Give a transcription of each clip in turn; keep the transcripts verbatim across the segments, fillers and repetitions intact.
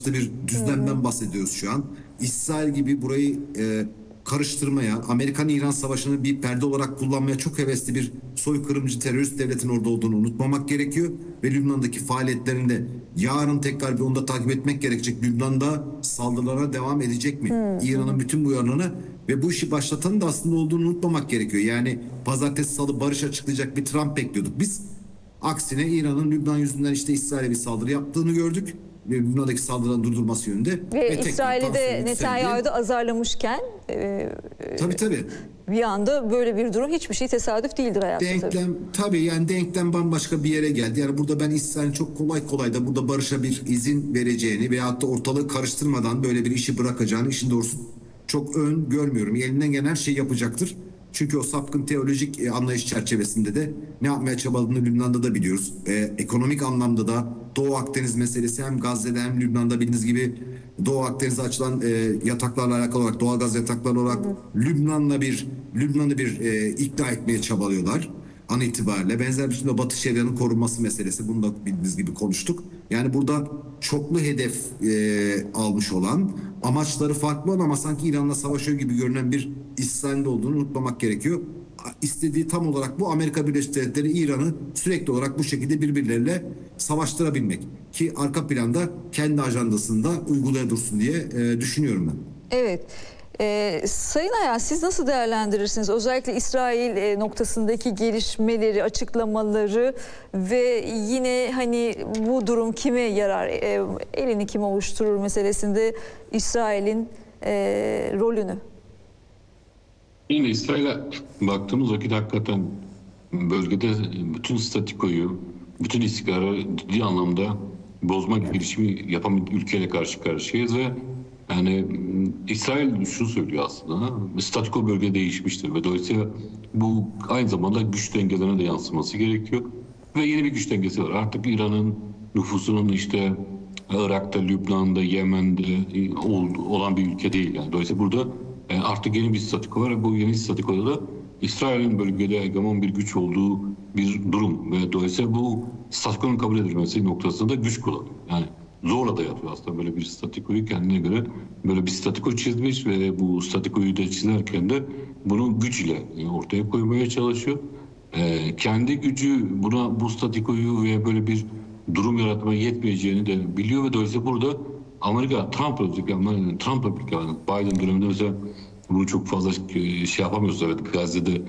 bir düzlemden bahsediyoruz şu an. İsrail gibi burayı e, karıştırmaya, Amerikan-İran savaşını bir perde olarak kullanmaya çok hevesli bir soykırımcı terörist devletin orada olduğunu unutmamak gerekiyor. Ve Lübnan'daki faaliyetlerinde yarın tekrar bir onu da takip etmek gerekecek. Lübnan'da saldırılara devam edecek mi? İran'ın bütün bu uyarılarını ve bu işi başlatanın da aslında olduğunu unutmamak gerekiyor. Yani pazartesi salı barış açıklayacak bir Trump bekliyorduk biz. Aksine İran'ın Lübnan yüzünden işte İsrail'e bir saldırı yaptığını gördük. Ve Lübnan'daki saldırıların durdurması yönünde. Ve, ve İsrail'i de Netanyahu'yu da azarlamışken e, tabii tabii. bir anda böyle bir durum, hiçbir şey tesadüf değildir hayatta. Denklem tabii. tabii yani denklem bambaşka bir yere geldi. Yani burada ben İsrail'in çok kolay kolay da burada barışa bir izin vereceğini veyahut da ortalığı karıştırmadan böyle bir işi bırakacağını, işin doğrusu çok ön görmüyorum. Elinden gelen her şeyi yapacaktır. Çünkü o sapkın teolojik e, anlayış çerçevesinde de ne yapmaya çabaladığını Lübnan'da da biliyoruz. E, ekonomik anlamda da Doğu Akdeniz meselesi hem Gazze'de hem Lübnan'da bildiğiniz gibi Doğu Akdeniz'de açılan e, yataklarla alakalı olarak, doğalgaz yatakları olarak Lübnan'la bir Lübnan'ı bir e, ikna etmeye çabalıyorlar an itibariyle. Benzer bir şekilde Batı Şeria'nın korunması meselesi. Bunu da bildiğiniz gibi konuştuk. Yani burada çoklu hedef e, almış olan, amaçları farklı olan ama sanki İran'la savaşıyor gibi görünen bir İsrail'de olduğunu unutmamak gerekiyor. İstediği tam olarak bu. Amerika Birleşik Devletleri İran'ı sürekli olarak bu şekilde birbirleriyle savaştırabilmek. Ki arka planda kendi ajandasında uygulaya dursun diye e, düşünüyorum ben. Evet. Ee, Sayın Ayan, siz nasıl değerlendirirsiniz? Özellikle İsrail e, noktasındaki gelişmeleri, açıklamaları ve yine hani bu durum kime yarar, e, elini kim oluşturur meselesinde İsrail'in e, rolünü? Yine İsrail'e baktığımız vakit hakikaten bölgede bütün statikoyu, bütün istikrarı ciddi anlamda bozma girişimi yapan bir ülkeyle karşı karşıyayız ve yani İsrail şunu söylüyor aslında, statiko bölge değişmiştir ve dolayısıyla bu aynı zamanda güç dengelerine de yansıması gerekiyor ve yeni bir güç dengesi var. Artık İran'ın nüfusunun işte Irak'ta, Lübnan'da, Yemen'de olan bir ülke değil. Yani dolayısıyla burada artık yeni bir statiko var ve bu yeni statikoda da İsrail'in bölgede hegemon bir güç olduğu bir durum ve dolayısıyla bu statikonun kabul edilmesi noktasında güç kullanıyor. Yani zorla da yapıyor aslında böyle bir statikoyu kendine göre böyle bir statiko çizmiş ve bu statikoyu da çizerken de bunu güç ile ortaya koymaya çalışıyor. Ee, kendi gücü buna bu statikoyu ve böyle bir durum yaratmaya yetmeyeceğini de biliyor ve dolayısıyla burada Amerika, Trump özellikle Trump'la birlikte yani Biden döneminde mesela bunu çok fazla şey yapamıyoruz. Evet, Gazze'de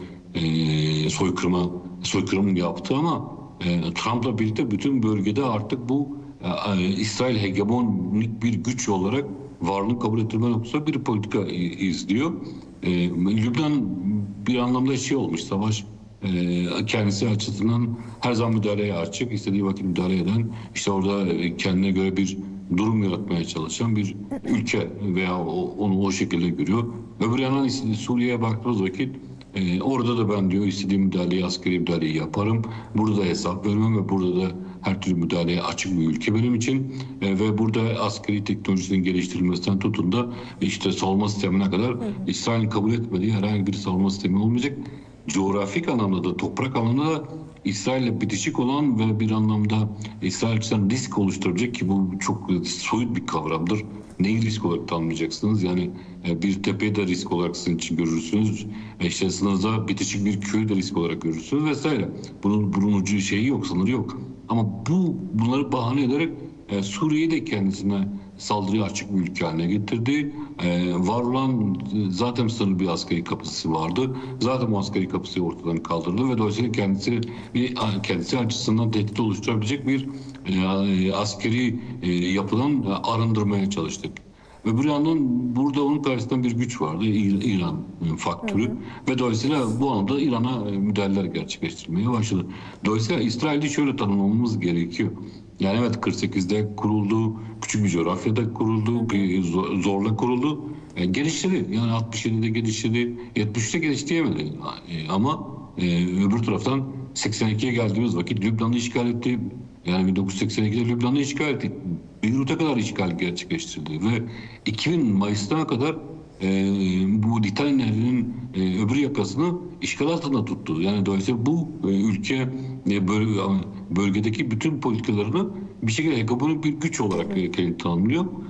e, soykırıma soykırım yaptı ama e, Trump'la birlikte bütün bölgede artık bu e, İsrail hegemonik bir güç olarak varlığını kabul ettirme noktasında bir politika izliyor. E, Lübnan bir anlamda şey olmuş, savaş e, kendisi açısından her zaman müdahaleye açık, istediği vakit müdahale eden, işte orada kendine göre bir durum yaratmaya çalışan bir ülke veya onu o şekilde görüyor. Öbür yandan Suriye'ye baktığımız vakit e, orada da ben diyor istediğim müdahaleyi, askeri müdahaleyi yaparım. Burada da hesap vermem ve burada da her türlü müdahaleye açık bir ülke benim için. E, ve burada askeri teknolojisinin geliştirilmesinden tutun da işte savunma sistemine kadar İsrail'in kabul etmediği herhangi bir savunma sistemi olmayacak. Coğrafik anlamda da, toprak anlamda da İsrail'le bitişik olan ve bir anlamda İsrail için risk oluşturacak ki bu çok soyut bir kavramdır. Neyi risk olarak tanımlayacaksınız? Yani bir tepeyi de risk olarak sizin için görürsünüz. İşte sınırda bitişik bir köyü de risk olarak görürsünüz vesaire. Bunun, bunun ucu şeyi yok, sınırı yok. Ama bu bunları bahane ederek e, Suriye'yi de kendisine saldırıya açık bir ülke haline getirdi. Ee, var olan zaten sınırlı bir askeri kapasitesi vardı. Zaten bu askeri kapasiteyi ortadan kaldırdı ve dolayısıyla kendisi bir kendisi açısından tehdit oluşturabilecek bir e, askeri e, yapıdan arındırmaya çalıştık. Öbür yandan burada onun karşısında bir güç vardı, İran faktörü. Hı hı. Ve dolayısıyla bu anda İran'a müdahaleler gerçekleştirmeye başladı. Dolayısıyla İsrail'i şöyle tanımlamamız gerekiyor. Yani evet, kırk sekizde kuruldu, küçük bir coğrafyada kuruldu, bir zorla kuruldu. E, gelişti. Yani altmış yedide gelişti, yetmiş üçte geliştiremedi. E, ama e, öbür taraftan seksen ikiye geldiğimiz vakit Lübnan'ı işgal etti. Yani bin dokuz yüz seksen ikide Lübnan'ı işgal etti. Beyrut'a kadar işgal gerçekleştirdi ve iki bin Mayıs'tan kadar e, bu Litan Nehri'nin e, öbür yakasını işgal altında tuttu. Yani dolayısıyla bu e, ülke e, böl bölgedeki bütün politikalarını bir şekilde hegemonik bir güç olarak e, kendini tanımlıyor.